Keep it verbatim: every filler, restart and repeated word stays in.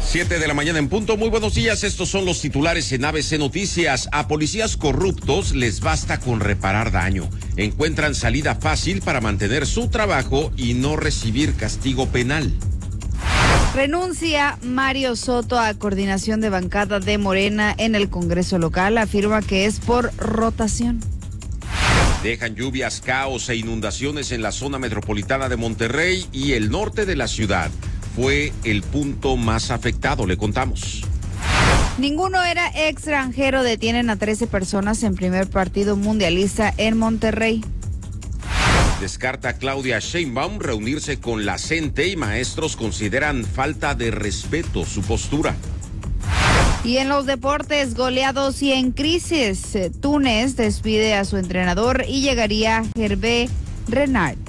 Siete de la mañana en punto. Muy buenos días. Estos son los titulares en A B C Noticias. A policías corruptos les basta con reparar daño. Encuentran salida fácil para mantener su trabajo y no recibir castigo penal. Renuncia Mario Soto a coordinación de bancada de Morena en el Congreso local. Afirma que es por rotación. Dejan lluvias, caos e inundaciones en la zona metropolitana de Monterrey y el norte de la ciudad. Fue el punto más afectado, le contamos. Ninguno era extranjero. Detienen a trece personas en primer partido mundialista en Monterrey. Descarta Claudia Sheinbaum reunirse con la CENTE y maestros consideran falta de respeto su postura. Y en los deportes, goleados y en crisis, Túnez despide a su entrenador y llegaría Hervé Renard.